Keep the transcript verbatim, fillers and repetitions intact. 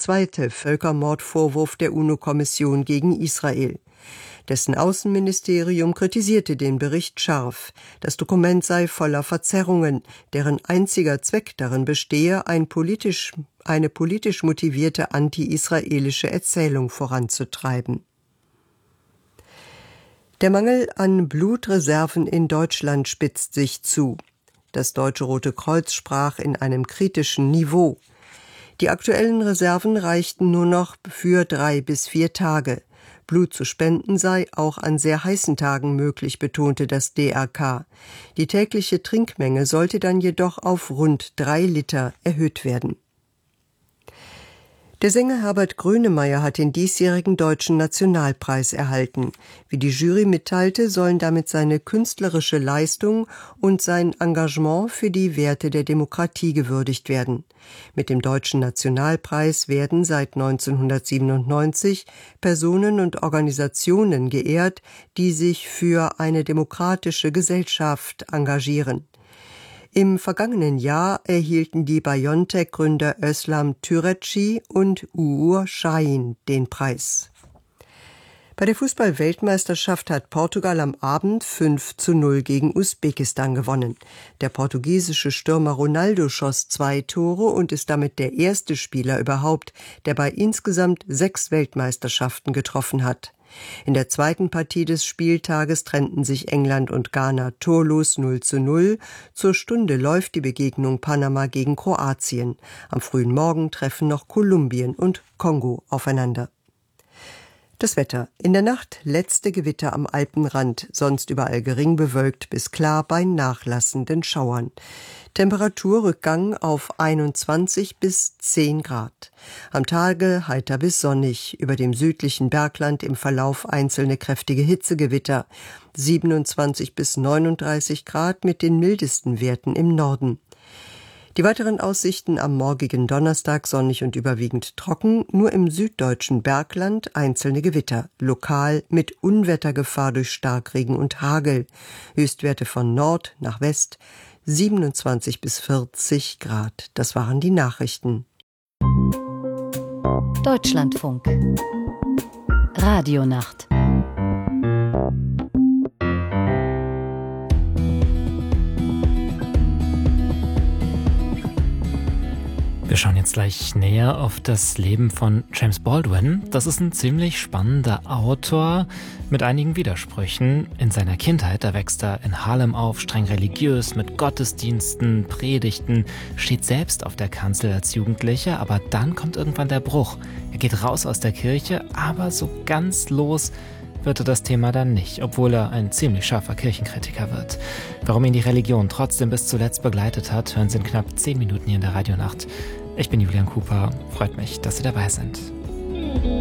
zweite Völkermordvorwurf der UNO-Kommission gegen Israel. Dessen Außenministerium kritisierte den Bericht scharf. Das Dokument sei voller Verzerrungen, deren einziger Zweck darin bestehe, ein politisch, eine politisch motivierte anti-israelische Erzählung voranzutreiben. Der Mangel an Blutreserven in Deutschland spitzt sich zu. Das Deutsche Rote Kreuz sprach in einem kritischen Niveau. Die aktuellen Reserven reichten nur noch für drei bis vier Tage. Blut zu spenden sei auch an sehr heißen Tagen möglich, betonte das D R K. Die tägliche Trinkmenge sollte dann jedoch auf rund drei Liter erhöht werden. Der Sänger Herbert Grönemeyer hat den diesjährigen Deutschen Nationalpreis erhalten. Wie die Jury mitteilte, sollen damit seine künstlerische Leistung und sein Engagement für die Werte der Demokratie gewürdigt werden. Mit dem Deutschen Nationalpreis werden seit neunzehnhundertsiebenundneunzig Personen und Organisationen geehrt, die sich für eine demokratische Gesellschaft engagieren. Im vergangenen Jahr erhielten die BioNTech-Gründer Özlem Türeci und Uğur Şahin den Preis. Bei der Fußball-Weltmeisterschaft hat Portugal am Abend fünf zu null gegen Usbekistan gewonnen. Der portugiesische Stürmer Ronaldo schoss zwei Tore und ist damit der erste Spieler überhaupt, der bei insgesamt sechs Weltmeisterschaften getroffen hat. In der zweiten Partie des Spieltages trennten sich England und Ghana torlos null zu null. Zur Stunde läuft die Begegnung Panama gegen Kroatien. Am frühen Morgen treffen noch Kolumbien und Kongo aufeinander. Das Wetter. In der Nacht letzte Gewitter am Alpenrand, sonst überall gering bewölkt bis klar bei nachlassenden Schauern. Temperaturrückgang auf einundzwanzig bis zehn Grad. Am Tage heiter bis sonnig, über dem südlichen Bergland im Verlauf einzelne kräftige Hitzegewitter. siebenundzwanzig bis neununddreißig Grad mit den mildesten Werten im Norden. Die weiteren Aussichten am morgigen Donnerstag sonnig und überwiegend trocken, nur im süddeutschen Bergland einzelne Gewitter, lokal mit Unwettergefahr durch Starkregen und Hagel. Höchstwerte von Nord nach West siebenundzwanzig bis vierzig Grad. Das waren die Nachrichten. Deutschlandfunk. Radionacht. Wir schauen jetzt gleich näher auf das Leben von James Baldwin. Das ist ein ziemlich spannender Autor mit einigen Widersprüchen. In seiner Kindheit, da wächst er in Harlem auf, streng religiös, mit Gottesdiensten, Predigten, steht selbst auf der Kanzel als Jugendlicher, aber dann kommt irgendwann der Bruch. Er geht raus aus der Kirche, aber so ganz los wird er das Thema dann nicht, obwohl er ein ziemlich scharfer Kirchenkritiker wird. Warum ihn die Religion trotzdem bis zuletzt begleitet hat, hören Sie in knapp zehn Minuten hier in der Radionacht. Ich bin Julian Cooper, freut mich, dass Sie dabei sind.